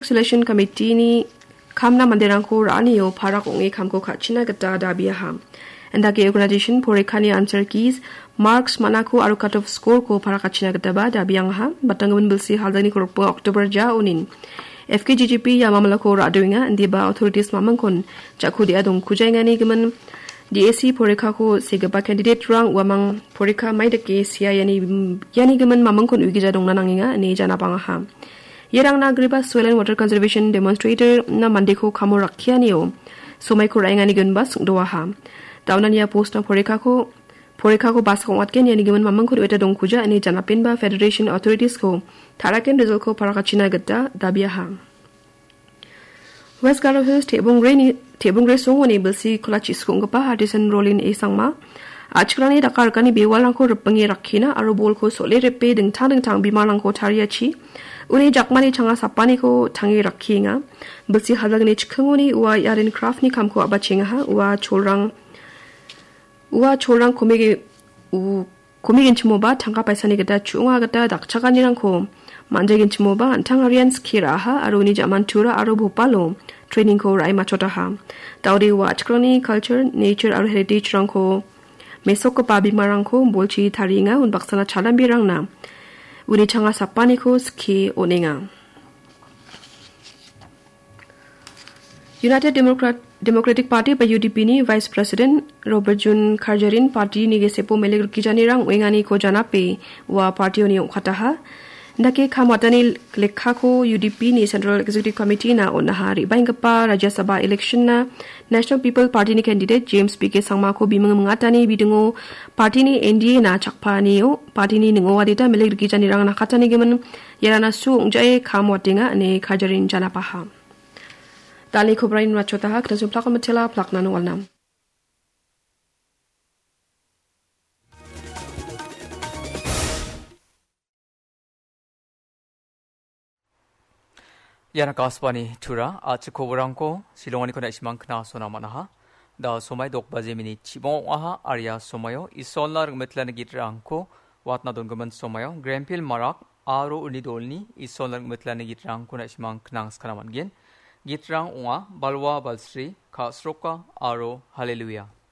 Selection Committee ni kamna manderangko raniyo parak ongi kamko kachina gata dabiyaham. Endake organization porekani answer keys marks manako aru cut off score ko para kachina gata ba dabiyangha batangaman bilsi haldani korpo October ja unin. FKGGP ya mamalako radoinga ndiba authorities mamangkon jakhu dia dong kujaingani gaman DAC poreka ko segaba candidate rang wamang poreka maidake sia yani gaman mamangkon ugija dong nananginga ne jana pangaha. Yerang na griba soil and water conservation demonstrator na mandeko kamo rakhianio somai ko raingani gunbas doaha. Taunan ya post na poreka ko bas ko watken yani gaman mamangkon weta dong kuja ne jana penba federation authorities ko Taraken result ko para kachina gata dabiyaha. West Garo Hills tebung re songoni belsi kolachi skong pa artisan rolin e sangma achkrani dakar kani bewalang ko repengi rakhina aro bol ko sole repe ding tang bimalang ko tariachi uni jakmani changa sapani ko tangi rakhinga belsi hadagni chkhngoni wa yarin craft ni kamko abachinga ha wa cholrang komigin chimoba tangka paisani gata chunga gata dakchaganirang ko manjagin chimoba antangarian skiraha aro ni jamantura aro bhopalo training ko rai machotaha tauri watch crony culture nature aro heritage rang ko mesok ko pabi marang ko bolchi tharinga un baksana chalambi rang na uni changa sapani ko ski oninga. United Democratic Party by UDP ni Vice President Robert Jun Kharjarin party ni gesepo meleg kijani rang wengani ko janape wa party oni khataha ndake khamatani lekha ko UDP ni Central Executive Committee na onahari baingapa Rajya Sabha election na National People Party ni candidate James PK Sangma ko bimang ngatani bidungo party ni NDA na chakpa niyo party ni ningo wadita meleg kijani rang na khatani geman yerana su ungjae khamwatinga ne Kharjarin janapaha Tali khobrain rachotaha ktasu plak matela plak nanu walnam. Yana kaspani tura achi khobrangko silongani kona ismang khna sona manaha da somai dok baje mini chibong aha arya somayo isollar metlan gitrangko watna dongaman somayo grandpil marak aro unidolni isollar metlan gitrang kona ismang knang skana mangin Gitrang unga balwa balsri ka sroka aro hallelujah.